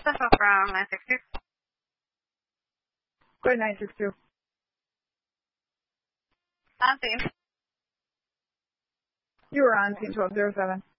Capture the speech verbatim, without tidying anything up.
Central from nine six two. Go ahead, nine six two. On scene. You were on scene twelve zero seven.